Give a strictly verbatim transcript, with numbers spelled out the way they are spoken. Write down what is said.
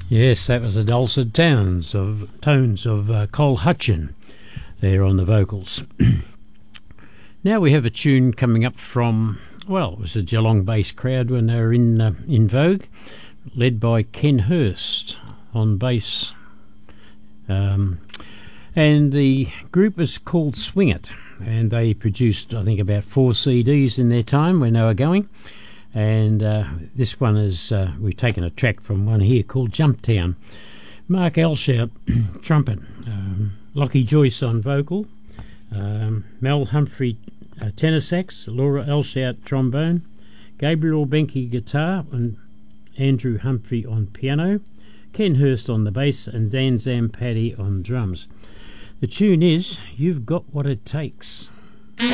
Yes, that was the dulcet tones of tones of uh, Cole Hutchin there on the vocals. Now we have a tune coming up from, well, it was a Geelong-based crowd when they were in uh, in vogue, led by Ken Hurst on bass. Um, and the group was called Swing It, and they produced, I think, about four C Ds in their time when they were going. And uh, this one is, uh, we've taken a track from one here called Jump Town. Mark Elshout, trumpet, um, Lockie Joyce on vocal, um, Mel Humphrey uh, tenor sax, Laura Elshout trombone, Gabriel Benke guitar, and Andrew Humphrey on piano, Ken Hurst on the bass, and Dan Zampatti on drums. The tune is You've Got What It Takes.